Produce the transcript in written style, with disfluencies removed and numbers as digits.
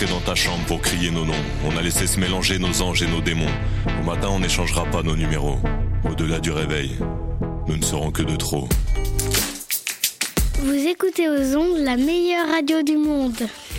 dans ta chambre pour crier nos noms. On a laissé se mélanger nos anges et nos démons. Au matin, on n'échangera pas nos numéros. Au-delà du réveil, nous ne serons que de trop. Vous écoutez aux ondes la meilleure radio du monde.